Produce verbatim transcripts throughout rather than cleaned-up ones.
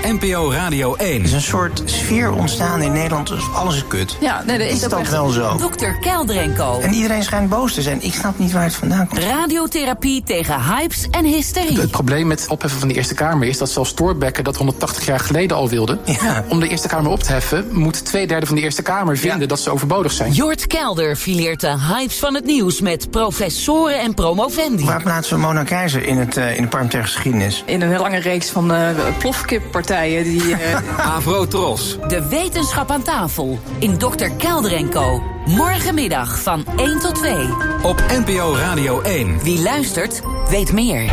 N P O Radio één. Er is een soort sfeer ontstaan in Nederland, dus alles is kut. Ja, nee, dat is, is dat echt wel zo? dokter Kelder en Co. En iedereen schijnt boos te zijn. Ik snap niet waar het vandaan komt. Radiotherapie tegen hypes en hysterie. Het, het probleem met het opheffen van de Eerste Kamer is dat zelfs Thorbecke dat honderdtachtig jaar geleden al wilde. Ja. Om de Eerste Kamer op te heffen moet twee derde van de Eerste Kamer vinden ja. dat ze overbodig zijn. Jort Kelder fileert de hypes van het nieuws met professoren en promovendi. Waar plaatsen we Mona Keizer in het uh, in de parlementaire geschiedenis? In een lange reeks van uh, plofkippartijen die... Uh... Avro Tros. De wetenschap aan tafel in dokter Kelder en Co. Morgenmiddag van één tot twee. Op N P O Radio één. Wie luistert, weet meer.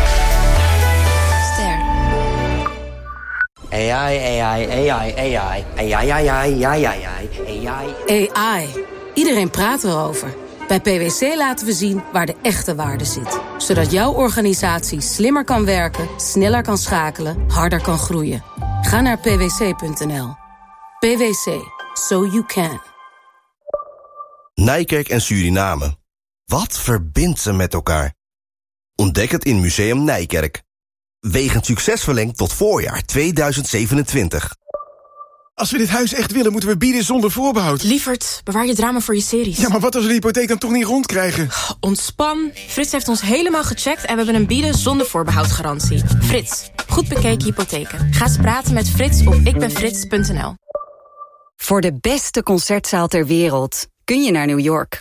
Ster. A I, A I, A I, A I, A I, A I, A I, A I, A I. A I. Iedereen praat erover. Bij P W C laten we zien waar de echte waarde zit. Zodat jouw organisatie slimmer kan werken, sneller kan schakelen, harder kan groeien. Ga naar p w c punt n l. P W C. So you can. Nijkerk en Suriname. Wat verbindt ze met elkaar? Ontdek het in Museum Nijkerk. Wegens succes verlengd tot voorjaar tweeduizend zevenentwintig. Als we dit huis echt willen, moeten we bieden zonder voorbehoud. Lievert, bewaar je drama voor je series. Ja, maar wat als we de hypotheek dan toch niet rondkrijgen? Ontspan. Frits heeft ons helemaal gecheckt en we hebben een bieden zonder voorbehoud garantie. Frits, goed bekeken hypotheken. Ga eens praten met Frits op ikbenfrits punt n l. Voor de beste concertzaal ter wereld kun je naar New York.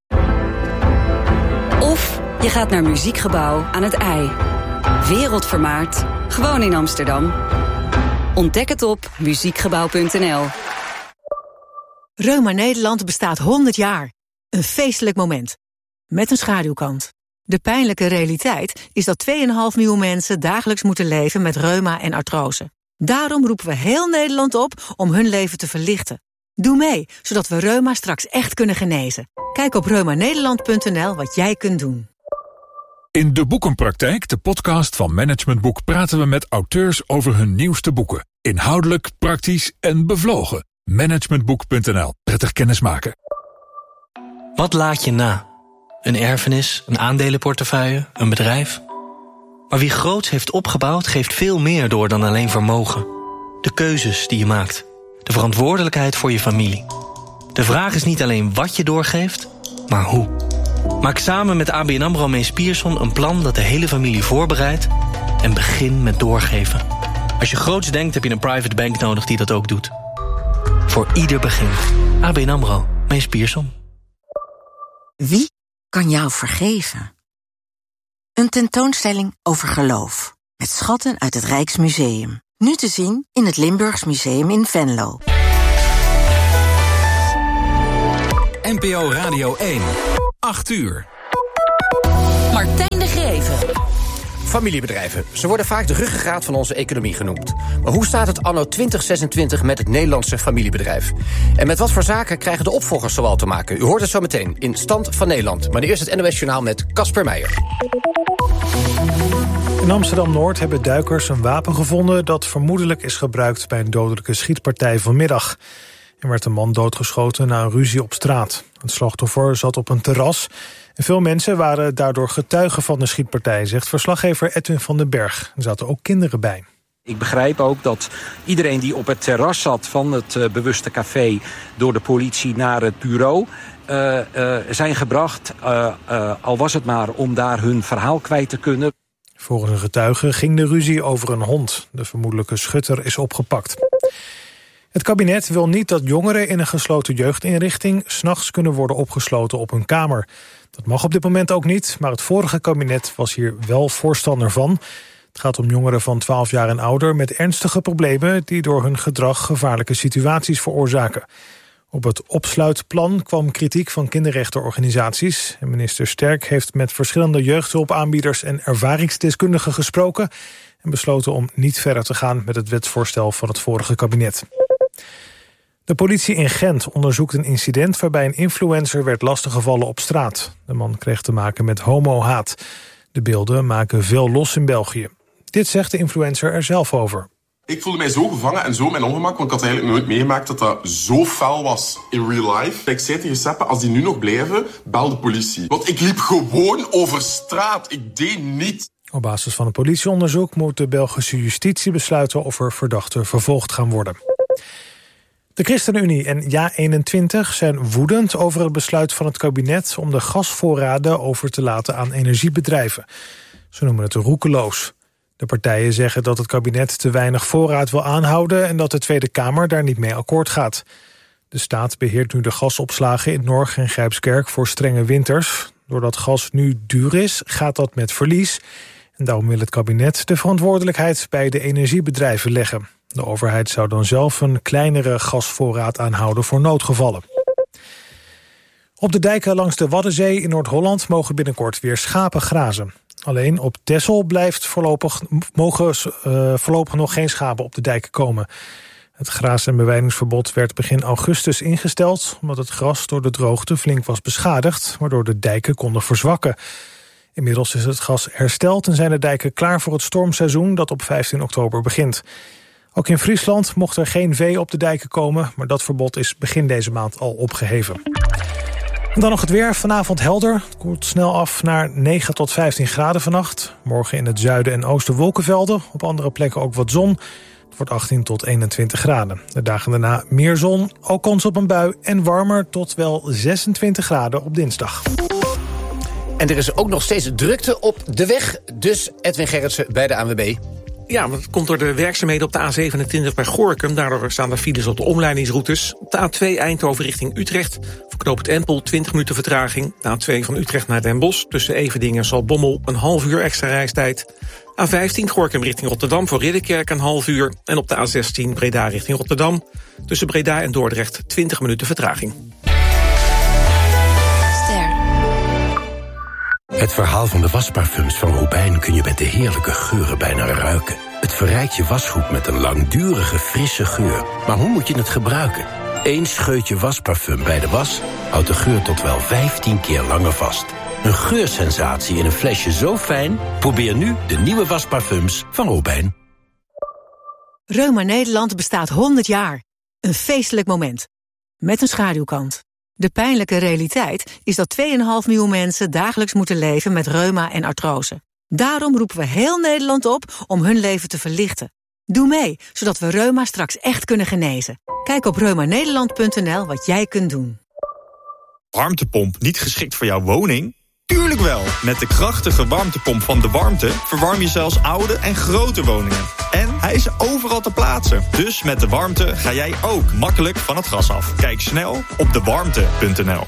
Of je gaat naar Muziekgebouw aan het IJ. Wereldvermaard, gewoon in Amsterdam. Ontdek het op muziekgebouw punt n l. Reuma Nederland bestaat honderd jaar. Een feestelijk moment. Met een schaduwkant. De pijnlijke realiteit is dat twee komma vijf miljoen mensen dagelijks moeten leven met reuma en artrose. Daarom roepen we heel Nederland op om hun leven te verlichten. Doe mee, zodat we reuma straks echt kunnen genezen. Kijk op reuma nederland punt n l wat jij kunt doen. In De Boekenpraktijk, de podcast van Management Boek, praten we met auteurs over hun nieuwste boeken. Inhoudelijk, praktisch en bevlogen. managementboek punt n l. Prettig kennismaken. Wat laat je na? Een erfenis, een aandelenportefeuille, een bedrijf? Maar wie groots heeft opgebouwd, geeft veel meer door dan alleen vermogen. De keuzes die je maakt. De verantwoordelijkheid voor je familie. De vraag is niet alleen wat je doorgeeft, maar hoe. Maak samen met A B N AMRO Mees Pierson een plan dat de hele familie voorbereidt en begin met doorgeven. Als je groots denkt, heb je een private bank nodig die dat ook doet. Voor ieder begin. A B N AMRO Mees Pierson. Wie kan jou vergeven? Een tentoonstelling over geloof. Met schatten uit het Rijksmuseum. Nu te zien in het Limburgs Museum in Venlo. N P O Radio één. acht uur. Martijn de Greven. Familiebedrijven. Ze worden vaak de ruggengraat van onze economie genoemd. Maar hoe staat het anno twintig zesentwintig met het Nederlandse familiebedrijf? En met wat voor zaken krijgen de opvolgers zoal te maken? U hoort het zo meteen in Stand van Nederland. Maar nu eerst het N O S-journaal met Casper Meijer. In Amsterdam-Noord hebben duikers een wapen gevonden dat vermoedelijk is gebruikt bij een dodelijke schietpartij vanmiddag. Er werd een man doodgeschoten na een ruzie op straat. Het slachtoffer zat op een terras en veel mensen waren daardoor getuigen van de schietpartij, zegt verslaggever Edwin van den Berg. Er zaten ook kinderen bij. Ik begrijp ook dat iedereen die op het terras zat van het uh, bewuste café door de politie naar het bureau uh, uh, zijn gebracht, uh, uh, al was het maar om daar hun verhaal kwijt te kunnen. Volgens een getuige ging de ruzie over een hond. De vermoedelijke schutter is opgepakt. Het kabinet wil niet dat jongeren in een gesloten jeugdinrichting 's nachts kunnen worden opgesloten op hun kamer. Dat mag op dit moment ook niet, maar het vorige kabinet was hier wel voorstander van. Het gaat om jongeren van twaalf jaar en ouder met ernstige problemen die door hun gedrag gevaarlijke situaties veroorzaken. Op het opsluitplan kwam kritiek van kinderrechtenorganisaties. En minister Sterk heeft met verschillende jeugdhulpaanbieders en ervaringsdeskundigen gesproken en besloten om niet verder te gaan met het wetsvoorstel van het vorige kabinet. De politie in Gent onderzoekt een incident waarbij een influencer werd lastiggevallen op straat. De man kreeg te maken met homohaat. De beelden maken veel los in België. Dit zegt de influencer er zelf over. Ik voelde mij zo gevangen en zo mijn ongemak, want ik had eigenlijk nooit meegemaakt dat dat zo fel was in real life. Ik zei tegen Seppe, als die nu nog blijven, bel de politie. Want ik liep gewoon over straat. Ik deed niet. Op basis van een politieonderzoek moet de Belgische justitie besluiten of er verdachten vervolgd gaan worden. De ChristenUnie en Ja eenentwintig zijn woedend over het besluit van het kabinet om de gasvoorraden over te laten aan energiebedrijven. Ze noemen het roekeloos. De partijen zeggen dat het kabinet te weinig voorraad wil aanhouden en dat de Tweede Kamer daar niet mee akkoord gaat. De staat beheert nu de gasopslagen in Norg en Grijpskerk voor strenge winters. Doordat gas nu duur is, gaat dat met verlies. En daarom wil het kabinet de verantwoordelijkheid bij de energiebedrijven leggen. De overheid zou dan zelf een kleinere gasvoorraad aanhouden voor noodgevallen. Op de dijken langs de Waddenzee in Noord-Holland mogen binnenkort weer schapen grazen. Alleen op Texel blijft voorlopig, mogen uh, voorlopig nog geen schapen op de dijken komen. Het graas- en bewijdingsverbod werd begin augustus ingesteld, omdat het gras door de droogte flink was beschadigd, waardoor de dijken konden verzwakken. Inmiddels is het gas hersteld en zijn de dijken klaar voor het stormseizoen dat op vijftien oktober begint. Ook in Friesland mocht er geen vee op de dijken komen, maar dat verbod is begin deze maand al opgeheven. En dan nog het weer. Vanavond helder. Het koelt snel af naar negen tot vijftien graden vannacht. Morgen in het zuiden en oosten wolkenvelden. Op andere plekken ook wat zon. Het wordt achttien tot eenentwintig graden. De dagen daarna meer zon, ook kans op een bui en warmer tot wel zesentwintig graden op dinsdag. En er is ook nog steeds drukte op de weg. Dus Edwin Gerritsen bij de A N W B. Ja, dat komt door de werkzaamheden op de A zevenentwintig bij Gorinchem. Daardoor staan er files op de omleidingsroutes. Op de A twee Eindhoven richting Utrecht. Voor knooppunt Empel twintig minuten vertraging. De A twee van Utrecht naar Den Bosch. Tussen Everdingen en Zaltbommel een half uur extra reistijd. A vijftien Gorinchem richting Rotterdam voor Ridderkerk een half uur. En op de A zestien Breda richting Rotterdam. Tussen Breda en Dordrecht twintig minuten vertraging. Het verhaal van de wasparfums van Robijn kun je met de heerlijke geuren bijna ruiken. Het verrijkt je wasgoed met een langdurige, frisse geur. Maar hoe moet je het gebruiken? Eén scheutje wasparfum bij de was houdt de geur tot wel vijftien keer langer vast. Een geursensatie in een flesje zo fijn? Probeer nu de nieuwe wasparfums van Robijn. Reuma Nederland bestaat honderd jaar. Een feestelijk moment. Met een schaduwkant. De pijnlijke realiteit is dat twee komma vijf miljoen mensen dagelijks moeten leven met reuma en artrose. Daarom roepen we heel Nederland op om hun leven te verlichten. Doe mee, zodat we reuma straks echt kunnen genezen. Kijk op reuma nederland punt n l wat jij kunt doen. Warmtepomp niet geschikt voor jouw woning? Tuurlijk wel! Met de krachtige warmtepomp van De Warmte verwarm je zelfs oude en grote woningen. En hij is overal te plaatsen. Dus met De Warmte ga jij ook makkelijk van het gas af. Kijk snel op de warmte punt n l.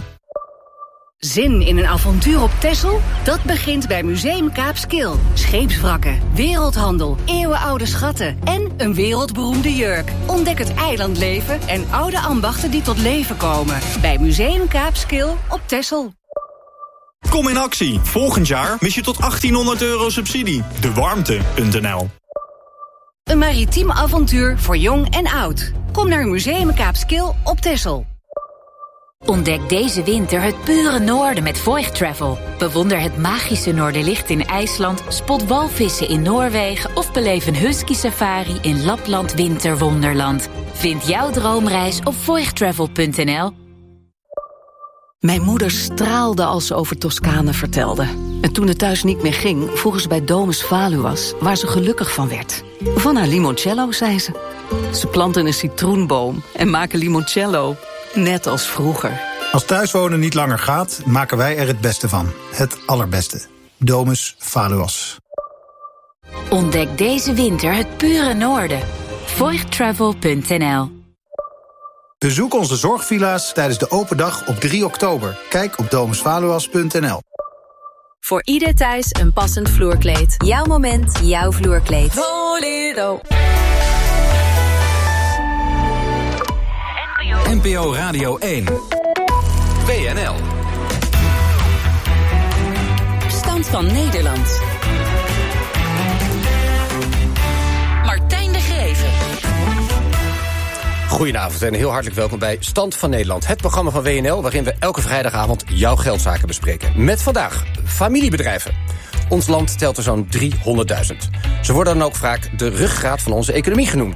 Zin in een avontuur op Texel? Dat begint bij Museum Kaapskil. Scheepswrakken, wereldhandel, eeuwenoude schatten en een wereldberoemde jurk. Ontdek het eilandleven en oude ambachten die tot leven komen. Bij Museum Kaapskil op Texel. Kom in actie. Volgend jaar mis je tot achttienhonderd euro subsidie. de warmte punt n l. Een maritiem avontuur voor jong en oud. Kom naar Museum Kaapskil op Texel. Ontdek deze winter het pure noorden met Voigt Travel. Bewonder het magische Noorderlicht in IJsland, spot walvissen in Noorwegen of beleef een husky safari in Lapland Winterwonderland. Vind jouw droomreis op voigt travel punt n l. Mijn moeder straalde als ze over Toscane vertelde. En toen het thuis niet meer ging, vroegen ze bij Domus Valuas waar ze gelukkig van werd. Van haar limoncello, zei ze. Ze planten een citroenboom en maken limoncello, net als vroeger. Als thuiswonen niet langer gaat, maken wij er het beste van. Het allerbeste. Domus Valuas. Ontdek deze winter het pure noorden. voigt travel punt n l. Bezoek onze zorgvilla's tijdens de open dag op drie oktober. Kijk op domus valuas punt n l. Voor ieder thuis een passend vloerkleed. Jouw moment, jouw vloerkleed. Voledo. N P O Radio één. W N L. Stand van Nederland. Martijn de Geven. Goedenavond en heel hartelijk welkom bij Stand van Nederland. Het programma van W N L waarin we elke vrijdagavond jouw geldzaken bespreken. Met vandaag familiebedrijven. Ons land telt er zo'n driehonderdduizend. Ze worden dan ook vaak de ruggengraat van onze economie genoemd.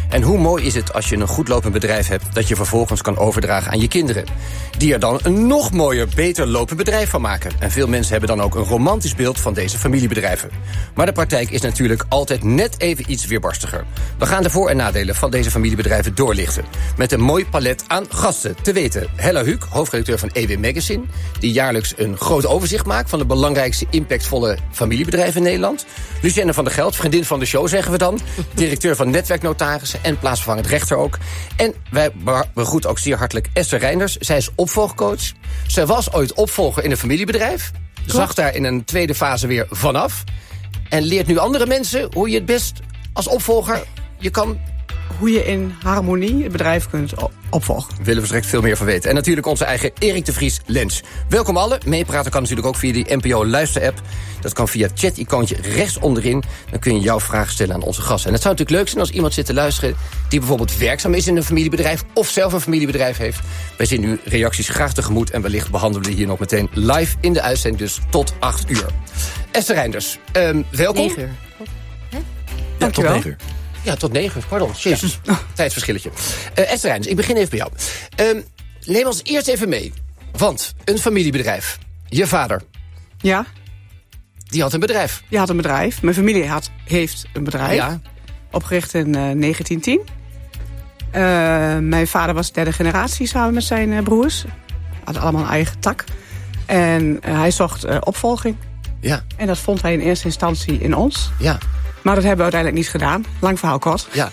En hoe mooi is het als je een goed lopend bedrijf hebt dat je vervolgens kan overdragen aan je kinderen, die er dan een nog mooier, beter lopend bedrijf van maken. En veel mensen hebben dan ook een romantisch beeld van deze familiebedrijven. Maar de praktijk is natuurlijk altijd net even iets weerbarstiger. We gaan de voor- en nadelen van deze familiebedrijven doorlichten. Met een mooi palet aan gasten. Te weten Hella Huuk, hoofdredacteur van E W Magazine, die jaarlijks een groot overzicht maakt van de belangrijkste impactvolle familiebedrijven in Nederland. Lucienne van der Geld, vriendin van de show zeggen we dan, directeur van Netwerknotarissen en plaatsvervangend rechter ook. En wij begroeten ook zeer hartelijk Esther Reinders. Zij is opvolgcoach. Zij was ooit opvolger in een familiebedrijf. Zag daar in een tweede fase weer vanaf. En leert nu andere mensen hoe je het best als opvolger je kan... Hoe je in harmonie het bedrijf kunt opvolgen. Willen we straks veel meer van weten. En natuurlijk onze eigen Erik de Vries Lens. Welkom allen. Meepraten kan natuurlijk ook via die N P O luisterapp. Dat kan via het chat-icoontje rechts onderin. Dan kun je jouw vraag stellen aan onze gasten. En het zou natuurlijk leuk zijn als iemand zit te luisteren die bijvoorbeeld werkzaam is in een familiebedrijf of zelf een familiebedrijf heeft. Wij zien uw reacties graag tegemoet en wellicht behandelen we hier nog meteen live in de uitzending, dus tot acht uur. Esther Reinders, um, welkom. negen uur. Ja, Dankjewel. tot negen uur. Ja, tot negen uur. Pardon, jezus. Ja. Tijdsverschilletje. Uh, Esther Reinders, ik begin even bij jou. Um, neem ons eerst even mee. Want een familiebedrijf. Je vader. Ja. Die had een bedrijf. Die had een bedrijf. Mijn familie had, heeft een bedrijf. Ja. Opgericht in uh, negentien tien. Uh, mijn vader was derde generatie samen met zijn uh, broers. Hadden allemaal een eigen tak. En uh, hij zocht uh, opvolging. Ja. En dat vond hij in eerste instantie in ons. Ja. Maar dat hebben we uiteindelijk niet gedaan. Lang verhaal kort. Ja.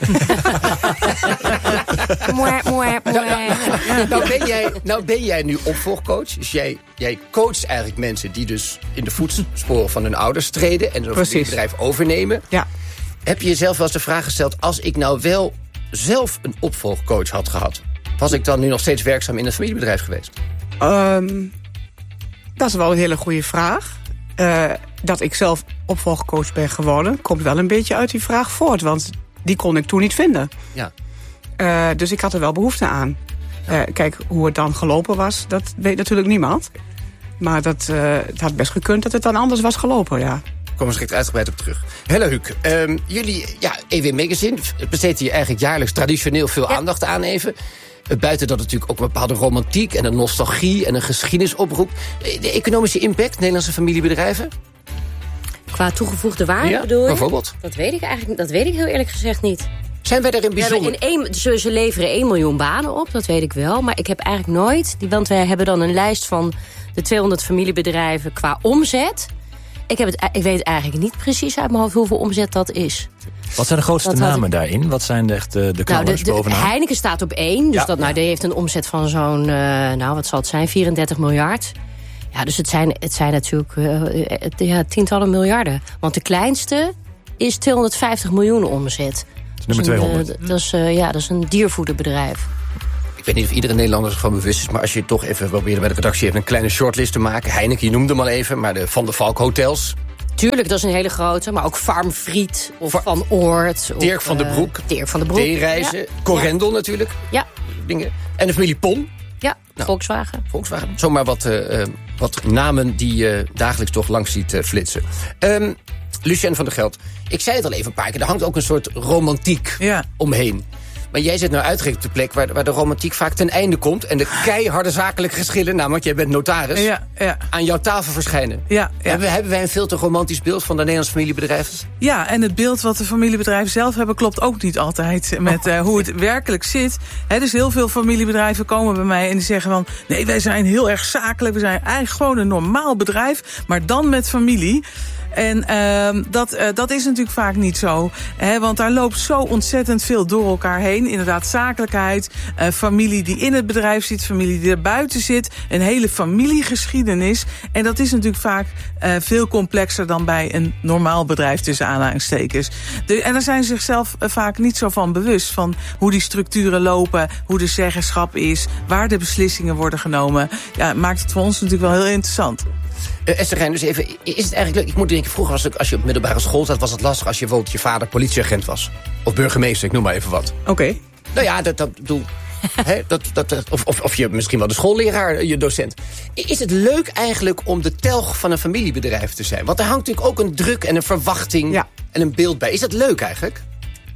nou, nou, ben jij, nou ben jij nu opvolgcoach. Dus jij, jij coacht eigenlijk mensen die dus in de voetsporen van hun ouders treden en een bedrijf overnemen. Ja. Heb je jezelf wel eens de vraag gesteld, als ik nou wel zelf een opvolgcoach had gehad, was ik dan nu nog steeds werkzaam in een familiebedrijf geweest? Um, dat is wel een hele goede vraag. Uh, dat ik zelf opvolgcoach ben geworden, komt wel een beetje uit die vraag voort. Want die kon ik toen niet vinden. Ja. Uh, dus ik had er wel behoefte aan. Uh, kijk, hoe het dan gelopen was, dat weet natuurlijk niemand. Maar dat, uh, het had best gekund dat het dan anders was gelopen, ja. Komen we straks uitgebreid op terug. Hella Huuk, um, jullie, ja, E W Magazine besteedt hier eigenlijk jaarlijks traditioneel veel ja. aandacht aan even. Buiten dat natuurlijk ook een bepaalde romantiek en een nostalgie en een geschiedenis oproept. De economische impact, Nederlandse familiebedrijven? Qua toegevoegde waarde ja, bedoel je? Bijvoorbeeld. Dat weet ik eigenlijk, dat weet ik heel eerlijk gezegd niet. Zijn wij daarin bijzonder? In één, ze, ze leveren één miljoen banen op, dat weet ik wel. Maar ik heb eigenlijk nooit, die, want wij hebben dan een lijst van de tweehonderd familiebedrijven qua omzet. Ik, heb het, ik weet eigenlijk niet precies uit mijn hoofd hoeveel omzet dat is. Wat zijn de grootste dat namen ik... daarin? Wat zijn de, echt de, de nou, knallers de, de, bovenaan? Heineken staat op één. Dus ja, dat, nou, ja. die heeft een omzet van zo'n, uh, nou wat zal het zijn, vierendertig miljard. Ja, dus het zijn, het zijn natuurlijk uh, ja, tientallen miljarden. Want de kleinste is tweehonderdvijftig miljoen omzet. Dat is nummer tweehonderd. Een, uh, dat, is, uh, ja, dat is een diervoederbedrijf. Ik weet niet of iedere Nederlander zich van bewust is, maar als je toch even probeert bij de redactie even een kleine shortlist te maken. Heineken, je noemde hem al even, maar de Van der Valk hotels. Tuurlijk, dat is een hele grote, maar ook Farmfried of Va- Van Oort. Dirk of, van der Broek. Uh, Dirk van der Broek. D-reizen, ja. Corendon ja. natuurlijk. Ja. Dingen. En de familie Pon. Ja, nou, Volkswagen. Volkswagen. Zomaar wat, uh, wat namen die je uh, dagelijks toch langs ziet uh, flitsen. Um, Lucienne van der Geld, ik zei het al even een paar keer, er hangt ook een soort romantiek ja. omheen. Maar jij zit nou uitgerekend op de plek waar, waar de romantiek vaak ten einde komt en de keiharde zakelijke geschillen, namelijk jij bent notaris, ja, ja. aan jouw tafel verschijnen. Ja, ja. Hebben, hebben wij een veel te romantisch beeld van de Nederlandse familiebedrijven? Ja, en het beeld wat de familiebedrijven zelf hebben klopt ook niet altijd met uh, hoe het werkelijk zit. He, dus heel veel familiebedrijven komen bij mij en die zeggen van, nee, wij zijn heel erg zakelijk, we zijn eigenlijk gewoon een normaal bedrijf, maar dan met familie. En uh, dat, uh, dat is natuurlijk vaak niet zo. Hè, want daar loopt zo ontzettend veel door elkaar heen. Inderdaad, zakelijkheid, uh, familie die in het bedrijf zit, familie die er buiten zit. Een hele familiegeschiedenis. En dat is natuurlijk vaak uh, veel complexer dan bij een normaal bedrijf tussen aanhalingstekens. De, en daar zijn ze zichzelf uh, vaak niet zo van bewust. Van hoe die structuren lopen, hoe de zeggenschap is, waar de beslissingen worden genomen. Ja, maakt het voor ons natuurlijk wel heel interessant. Uh, Esther Reinders, dus even, is het eigenlijk leuk? Ik moet denken, vroeger was als je op middelbare school zat, was het lastig als je bijvoorbeeld je vader politieagent was. Of burgemeester, ik noem maar even wat. Oké. Okay. Nou ja, dat, dat bedoel... He, dat, dat, of, of, of je misschien wel de schoolleraar, je docent. Is het leuk eigenlijk om de telg van een familiebedrijf te zijn? Want er hangt natuurlijk ook een druk en een verwachting ja. en een beeld bij. Is dat leuk eigenlijk?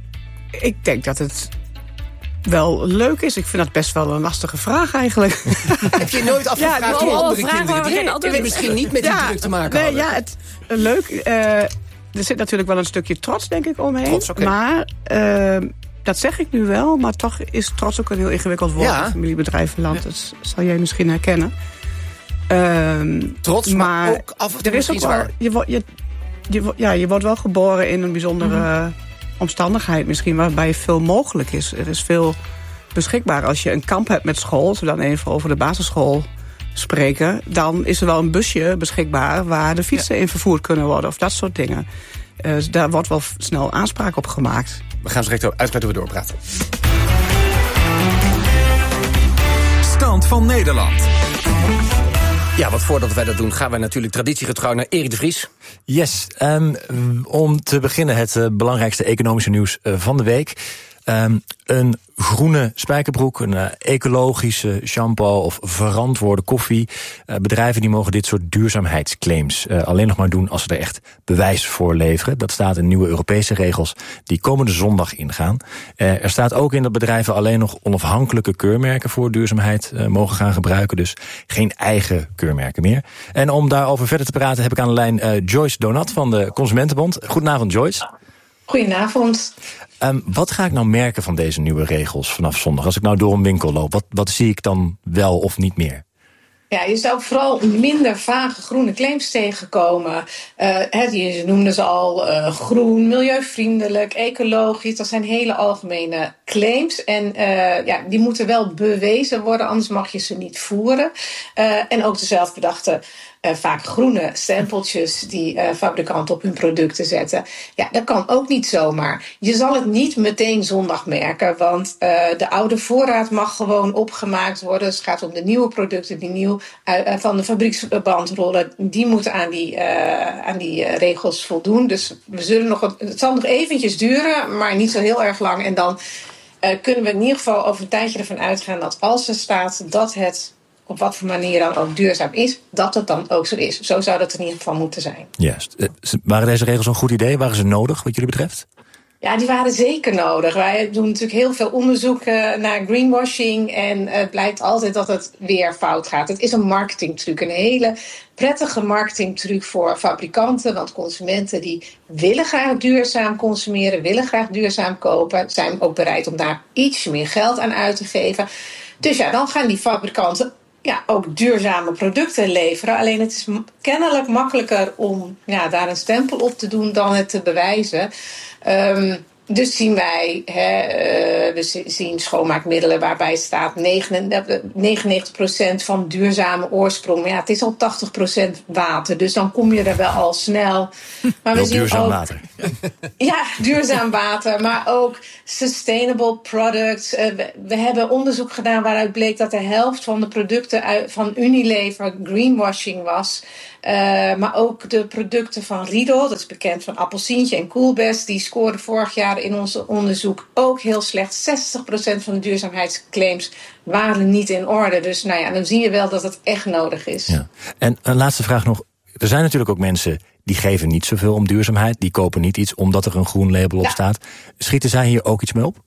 Ik denk dat het wel leuk is. Ik vind dat best wel een lastige vraag eigenlijk. Heb je nooit afgevraagd Ja, hoe oh, andere vraag kinderen waar die, we geen die misschien niet met die Ja, druk te maken nee, hadden? Ja, het, leuk. Uh, er zit natuurlijk wel een stukje trots, denk ik, omheen. Trots, okay. Maar uh, dat zeg ik nu wel. Maar toch is trots ook een heel ingewikkeld woord Ja. in familiebedrijvenland. Ja. Dat zal jij misschien herkennen. Uh, trots, maar, maar ook af en toe er is ook wel, je, je, je, ja, je wordt wel geboren in een bijzondere mm-hmm. omstandigheid misschien, waarbij veel mogelijk is. Er is veel beschikbaar. Als je een kamp hebt met school, als we dan even over de basisschool spreken, dan is er wel een busje beschikbaar waar de fietsen ja. in vervoerd kunnen worden of dat soort dingen. Uh, dus daar wordt wel snel aanspraak op gemaakt. We gaan zo direct uitgebreid over doorpraten. Stand van Nederland. Ja, want voordat wij dat doen, gaan wij natuurlijk traditiegetrouw naar Erik de Vries. Yes, um, om te beginnen het uh, belangrijkste economische nieuws uh, van de week. Um, een groene spijkerbroek, een uh, ecologische shampoo of verantwoorde koffie. Uh, bedrijven die mogen dit soort duurzaamheidsclaims uh, alleen nog maar doen als ze er echt bewijs voor leveren. Dat staat in nieuwe Europese regels die komende zondag ingaan. Uh, er staat ook in dat bedrijven alleen nog onafhankelijke keurmerken voor duurzaamheid uh, mogen gaan gebruiken. Dus geen eigen keurmerken meer. En om daarover verder te praten heb ik aan de lijn uh, Joyce Donat van de Consumentenbond. Goedenavond, Joyce. Goedenavond. Um, wat ga ik nou merken van deze nieuwe regels vanaf zondag? Als ik nou door een winkel loop, wat, wat zie ik dan wel of niet meer? Ja, je zou vooral minder vage groene claims tegenkomen. Uh, he, je noemde ze al uh, groen, milieuvriendelijk, ecologisch. Dat zijn hele algemene claims. En uh, ja, die moeten wel bewezen worden, anders mag je ze niet voeren. Uh, en ook de zelfbedachte Uh, vaak groene stempeltjes die uh, fabrikanten op hun producten zetten. Ja, dat kan ook niet zomaar. Je zal het niet meteen zondag merken, want uh, de oude voorraad mag gewoon opgemaakt worden. Dus het gaat om de nieuwe producten die nieuw uh, van de fabrieksband rollen. Die moeten aan die, uh, aan die uh, regels voldoen. Dus we zullen nog wat, het zal nog eventjes duren, maar niet zo heel erg lang. En dan uh, kunnen we in ieder geval over een tijdje ervan uitgaan dat als er staat dat het op wat voor manier dan ook duurzaam is, dat het dan ook zo is. Zo zou dat in ieder geval moeten zijn. Juist. Waren deze regels een goed idee? Waren ze nodig, wat jullie betreft? Ja, die waren zeker nodig. Wij doen natuurlijk heel veel onderzoek naar greenwashing en het blijkt altijd dat het weer fout gaat. Het is een marketingtruc, een hele prettige marketingtruc voor fabrikanten, want consumenten die willen graag duurzaam consumeren, willen graag duurzaam kopen, zijn ook bereid om daar iets meer geld aan uit te geven. Dus ja, dan gaan die fabrikanten ja, ook duurzame producten leveren. Alleen het is kennelijk makkelijker om ja, daar een stempel op te doen dan het te bewijzen. Um, dus zien wij, hè, uh, we zien schoonmaakmiddelen waarbij staat negenennegentig procent van duurzame oorsprong. Maar ja, het is al tachtig procent water, dus dan kom je er wel al snel. Maar we zien duurzaam ook, water. Ja, duurzaam water, maar ook sustainable products. Uh, we, we hebben onderzoek gedaan waaruit bleek dat de helft van de producten uit, van Unilever greenwashing was. Uh, maar ook de producten van Riedel, dat is bekend van Appelsientje en Coolbest, die scoorden vorig jaar in ons onderzoek ook heel slecht. zestig procent van de duurzaamheidsclaims waren niet in orde. Dus nou ja, dan zie je wel dat het echt nodig is. Ja. En een laatste vraag nog. Er zijn natuurlijk ook mensen die geven niet zoveel om duurzaamheid. Die kopen niet iets omdat er een groen label op ja. staat. Schieten zij hier ook iets mee op?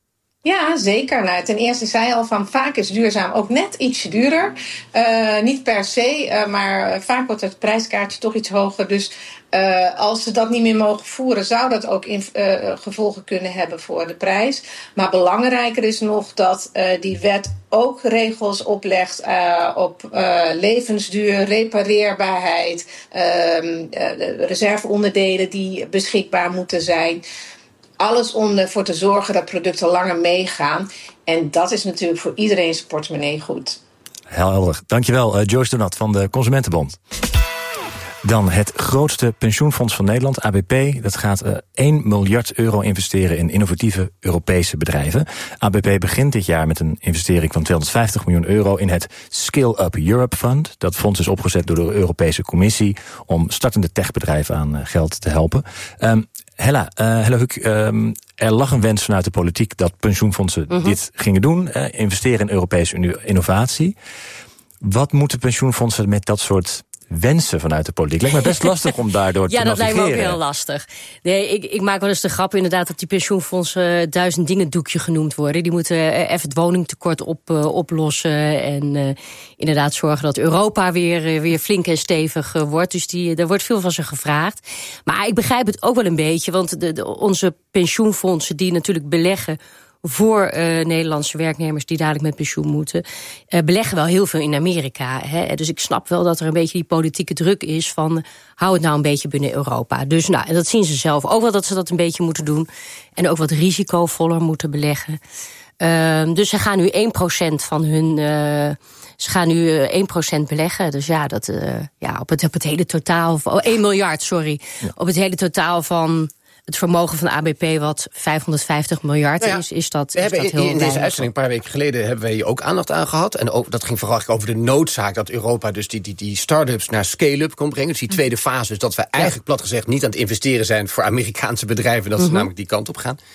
Ja, zeker. Nou, ten eerste zei je al van vaak is duurzaam ook net ietsje duurder. Uh, niet per se, uh, maar vaak wordt het prijskaartje toch iets hoger. Dus uh, als ze dat niet meer mogen voeren, zou dat ook in, uh, gevolgen kunnen hebben voor de prijs. Maar belangrijker is nog dat uh, die wet ook regels oplegt uh, op uh, levensduur, repareerbaarheid, uh, uh, reserveonderdelen die beschikbaar moeten zijn. Alles om ervoor te zorgen dat producten langer meegaan. En dat is natuurlijk voor iedereen zijn portemonnee goed. Helder. Dankjewel, uh, Joyce Donat van de Consumentenbond. Dan het grootste pensioenfonds van Nederland, A B P. Dat gaat uh, één miljard euro investeren in innovatieve Europese bedrijven. A B P begint dit jaar met een investering van tweehonderdvijftig miljoen euro in het Scale Up Europe Fund. Dat fonds is opgezet door de Europese Commissie om startende techbedrijven aan uh, geld te helpen. Um, Hella, uh, Hella Huuk, um, er lag een wens vanuit de politiek dat pensioenfondsen uh-huh. dit gingen doen. Uh, investeren in Europese innovatie. Wat moeten pensioenfondsen met dat soort wensen vanuit de politiek. Lijkt me best lastig om daardoor ja, te dat navigeren. lijkt me ook heel lastig. Nee, ik, ik maak wel eens de grap inderdaad dat die pensioenfondsen uh, duizend dingen doekje genoemd worden. Die moeten uh, even het woningtekort op, uh, oplossen en uh, inderdaad zorgen dat Europa weer, uh, weer flink en stevig uh, wordt. Dus die, daar wordt veel van ze gevraagd. Maar ik begrijp het ook wel een beetje, want de, de, onze pensioenfondsen die natuurlijk beleggen voor uh, Nederlandse werknemers die dadelijk met pensioen moeten, uh, beleggen wel heel veel in Amerika. Hè? Dus ik snap wel dat er een beetje die politieke druk is van, uh, hou het nou een beetje binnen Europa. Dus nou, en dat zien ze zelf ook wel dat ze dat een beetje moeten doen. En ook wat risicovoller moeten beleggen. Uh, dus ze gaan nu één procent van hun Uh, Ze gaan nu uh, één procent beleggen. Dus ja, dat, uh, ja op, het, op het hele totaal van, oh, één miljard, sorry. Ja. Op het hele totaal van het vermogen van de A B P, wat vijfhonderdvijftig miljard nou ja, is, is dat, we is hebben dat heel in, in deze weinig. uitzending een paar weken geleden hebben we hier ook aandacht aan gehad. En ook, dat ging vooral over de noodzaak dat Europa dus die, die, die start-ups naar scale-up kon brengen. Dus die tweede fase, dus dat we eigenlijk plat gezegd niet aan het investeren zijn voor Amerikaanse bedrijven, dat ze mm-hmm. namelijk die kant op gaan.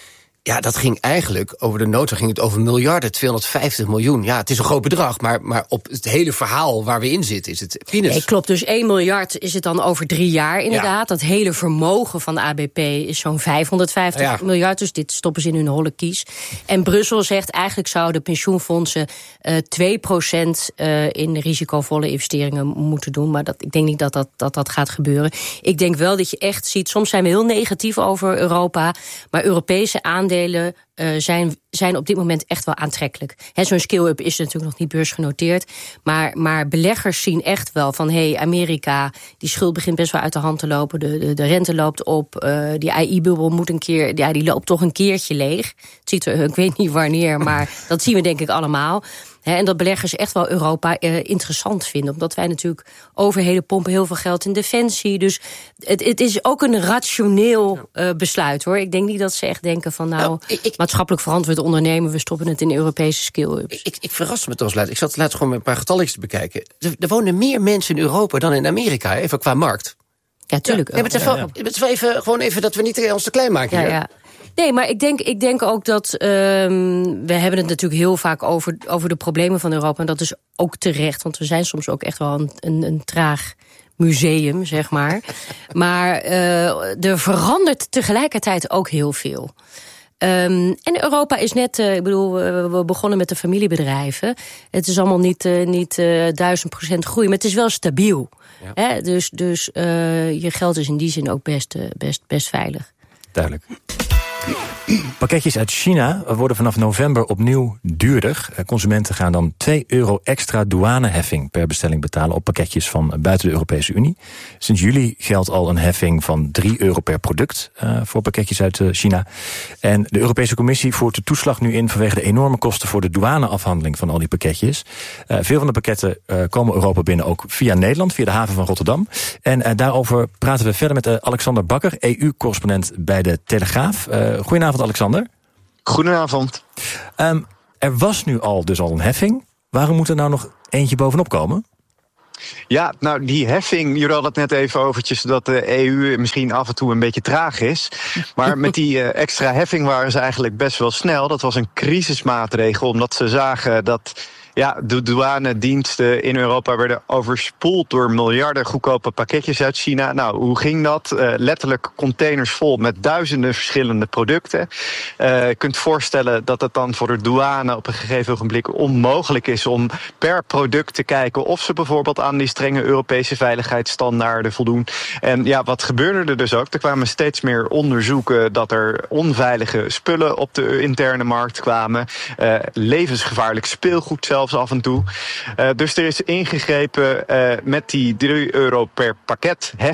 Ja, dat ging eigenlijk, over de nota ging het over miljarden, tweehonderdvijftig miljoen. Ja, het is een groot bedrag, maar, maar op het hele verhaal waar we in zitten is het peanuts. Nee, klopt. Dus één miljard is het dan over drie jaar inderdaad. Ja. Dat hele vermogen van de A B P is zo'n vijfhonderdvijftig ja. miljard. Dus dit stoppen ze in hun holle kies. En Brussel zegt eigenlijk zouden pensioenfondsen uh, twee procent uh, in risicovolle investeringen moeten doen. Maar dat, ik denk niet dat dat, dat dat gaat gebeuren. Ik denk wel dat je echt ziet, soms zijn we heel negatief over Europa, maar Europese aandelen Uh, zijn, zijn op dit moment echt wel aantrekkelijk. He, zo'n scale-up is natuurlijk nog niet beursgenoteerd. Maar, maar beleggers zien echt wel van, hé, hey, Amerika, die schuld begint best wel uit de hand te lopen. De, de, de rente loopt op. Uh, die A I-bubbel moet een keer, ja, die loopt toch een keertje leeg. Het ziet er, ik weet niet wanneer, maar dat zien we denk ik allemaal. He, en dat beleggers echt wel Europa uh, interessant vinden. Omdat wij natuurlijk overheden pompen heel veel geld in defensie. Dus het, het is ook een rationeel uh, besluit, hoor. Ik denk niet dat ze echt denken van, nou, nou ik, ik, maatschappelijk verantwoord ondernemen, we stoppen het in Europese skill-ups. Ik, ik verras me toch laat. Ik zat laatst gewoon met een paar getalletjes te bekijken. Er, er wonen meer mensen in Europa dan in Amerika, even qua markt. Ja, tuurlijk. Ja, nee, het is wel, ja, ja. Het is wel even, gewoon even dat we niet ons te klein maken ja, hier. Ja. Nee, maar ik denk, ik denk ook dat um, we hebben het natuurlijk heel vaak over, over de problemen van Europa. En dat is ook terecht, want we zijn soms ook echt wel een, een, een traag museum, zeg maar. Maar uh, er verandert tegelijkertijd ook heel veel. Um, en Europa is net, uh, ik bedoel, we begonnen met de familiebedrijven. Het is allemaal niet, uh, niet uh, duizend procent groei, maar het is wel stabiel. Ja. Hè? Dus, dus uh, je geld is in die zin ook best, uh, best, best veilig. Duidelijk. Pakketjes uit China worden vanaf november opnieuw duurder. Consumenten gaan dan twee euro extra douaneheffing per bestelling betalen op pakketjes van buiten de Europese Unie. Sinds juli geldt al een heffing van drie euro per product uh, voor pakketjes uit uh, China. En de Europese Commissie voert de toeslag nu in vanwege de enorme kosten voor de douaneafhandeling van al die pakketjes. Uh, veel van de pakketten uh, komen Europa binnen ook via Nederland, via de haven van Rotterdam. En uh, daarover praten we verder met uh, Alexander Bakker, E U-correspondent bij de Telegraaf. Uh, goedenavond, Alexander. Goedenavond. Um, er was nu al dus al een heffing. Waarom moet er nou nog eentje bovenop komen? Ja, nou die heffing, je had het net even overtjes dat de E U misschien af en toe een beetje traag is. Maar met die uh, extra heffing waren ze eigenlijk best wel snel. Dat was een crisismaatregel, omdat ze zagen dat ja, de douanediensten in Europa werden overspoeld door miljarden goedkope pakketjes uit China. Nou, hoe ging dat? Uh, letterlijk containers vol met duizenden verschillende producten. Uh, je kunt voorstellen dat het dan voor de douane op een gegeven ogenblik onmogelijk is om per product te kijken of ze bijvoorbeeld aan die strenge Europese veiligheidsstandaarden voldoen. En ja, wat gebeurde er dus ook? Er kwamen steeds meer onderzoeken dat er onveilige spullen op de interne markt kwamen. Uh, levensgevaarlijk speelgoed zelfs af en toe. Uh, dus er is ingegrepen uh, met die drie euro per pakket heffing.